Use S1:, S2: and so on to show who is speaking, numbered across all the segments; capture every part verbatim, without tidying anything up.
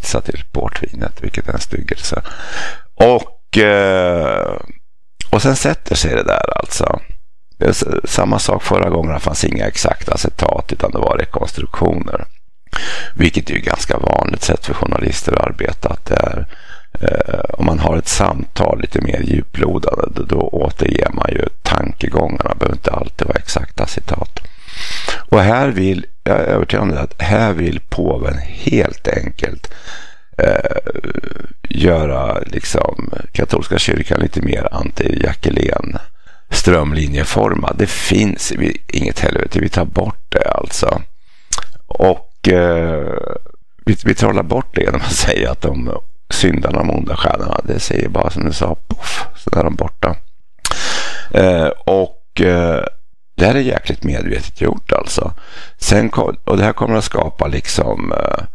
S1: pizza till portvinet, vilket är en styggelse. Och, eh, och sen sätter sig det där alltså. Det är samma sak förra gången, det fanns inga exakta citat utan det var rekonstruktioner. Vilket är ju ganska vanligt sätt för journalister att arbeta, att det är, eh, om man har ett samtal lite mer djuplodande, då, då återger man ju tankegångarna, det behöver inte alltid vara exakta citat. Och här vill, jag är övertygad om att här vill påven helt enkelt eh, göra liksom katolska kyrkan lite mer anti-Jacqueline strömlinjeformad. Det finns inget helvete, vi tar bort det alltså. Och eh, vi, vi trollar bort det genom att säga att de syndarna, de onda stjärnorna, det säger bara som du sa, poff, så är de borta. Eh, och eh, det här är jäkligt medvetet gjort alltså. Sen kom, och det här kommer att skapa liksom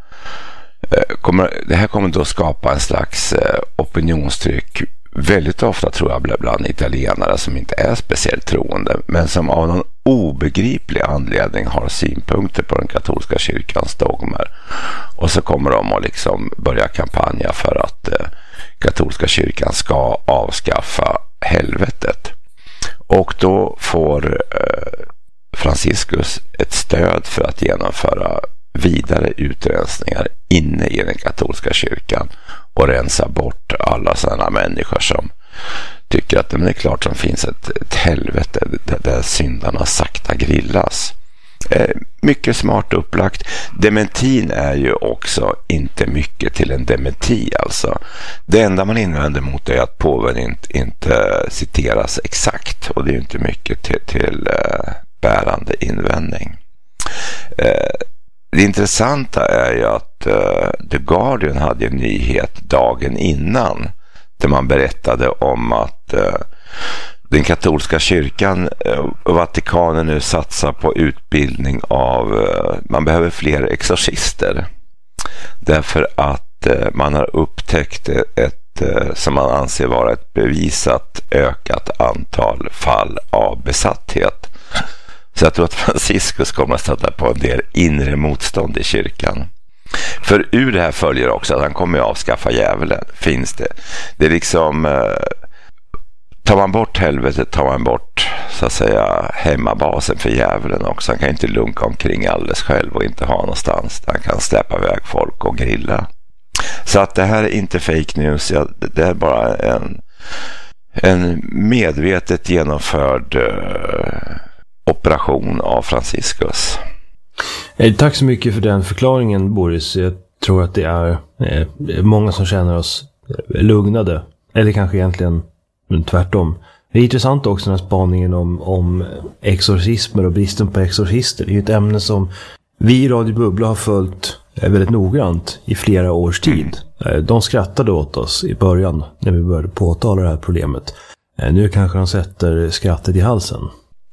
S1: eh, kommer, det här kommer då skapa en slags eh, opinionstryck väldigt ofta, tror jag, bland italienare som inte är speciellt troende men som av någon obegriplig anledning har synpunkter på den katolska kyrkans dogmer, och så kommer de att liksom börja kampanja för att eh, katolska kyrkan ska avskaffa helvetet. Och då får eh, Franciscus ett stöd för att genomföra vidare utrensningar inne i den katolska kyrkan och rensa bort alla sådana människor som tycker att det är klart som finns ett, ett helvete där, där syndarna sakta grillas. Eh, mycket smart upplagt. Dementin är ju också inte mycket till en dementi alltså. Det enda man invänder mot är att påven inte, inte citeras exakt, och det är ju inte mycket till, till eh, bärande invändning. Eh, Det intressanta är ju att uh, The Guardian hade en nyhet dagen innan där man berättade om att uh, den katolska kyrkan och uh, Vatikanen nu satsar på utbildning av, uh, man behöver fler exorcister därför att uh, man har upptäckt ett, uh, som man anser vara ett bevisat ökat antal fall av besatthet. Så jag tror att Franciscus kommer att sätta på en del inre motstånd i kyrkan. För ur det här följer också att han kommer att avskaffa djävulen. Finns det. Det är liksom, eh, tar man bort helvetet, tar man bort så att säga hemmabasen för djävulen också. Han kan inte lunka omkring alldeles själv och inte ha någonstans. Han kan släppa iväg folk och grilla. Så att det här är inte fake news. Ja, det är bara en, en medvetet genomförd eh, operation av Franciscus.
S2: Tack så mycket för den förklaringen, Boris. Jag tror att det är eh, många som känner oss lugnade. Eller kanske egentligen tvärtom. Det är intressant också den här spaningen om, om exorcismer och bristen på exorcister. Det är ju ett ämne som vi i Radio Bubbla har följt väldigt noggrant i flera års tid. De skrattade åt oss i början när vi började påtala det här problemet. Nu kanske de sätter skrattet i halsen.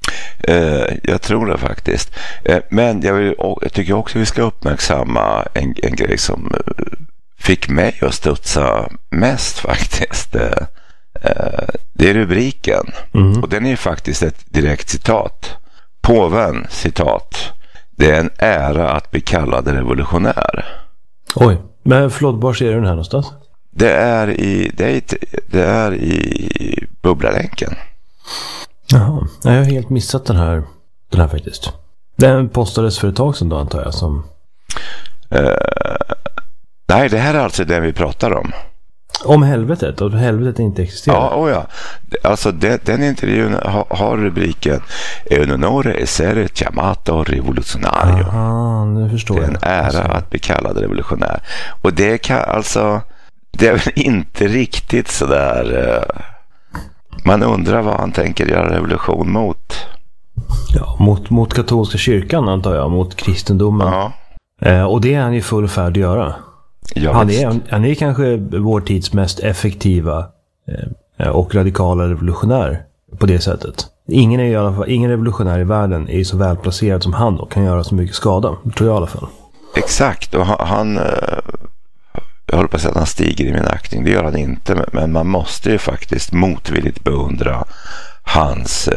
S1: Jag tror det faktiskt. Men jag, vill, jag tycker också att vi ska uppmärksamma en, en grej som fick mig att studsa mest faktiskt. Det är rubriken. Mm. Och den är ju faktiskt ett direkt citat. Påven, citat. Det är en ära att bli kallad revolutionär.
S2: Oj, men förlåt, var ser du den här någonstans?
S1: Det är i, det är, det är i Bubblalänken.
S2: Jaha, jag har helt missat den här, den här faktiskt. Den postades för ett tag sedan då, antar jag. Som...
S1: Uh, nej, det här är alltså det vi pratar om.
S2: Om helvetet, och helvetet inte existerar.
S1: Ja, oh ja. Alltså det, den intervjun har, har rubriken Un onore essere chiamato rivoluzionario.
S2: Aha, nu förstår jag.
S1: Det är en ära alltså. Att bli kallad revolutionär. Och det kan alltså, det är väl inte riktigt sådär... Uh, man undrar vad han tänker göra revolution mot.
S2: Ja, mot, mot katolska kyrkan antar jag, mot kristendomen.
S1: Ja.
S2: Eh, och det är han i full färd att göra.
S1: Ja,
S2: han, är, han är kanske vår tids mest effektiva eh, och radikala revolutionär på det sättet. Ingen, är i alla fall, ingen revolutionär i världen är så välplacerad som han och kan göra så mycket skada, tror jag i alla fall.
S1: Exakt, och han... han jag håller på att säga att han stiger i min aktning. Det gör han inte, men man måste ju faktiskt motvilligt beundra hans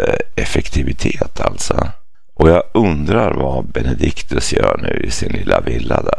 S1: effektivitet alltså. Och jag undrar vad Benedictus gör nu i sin lilla villa där.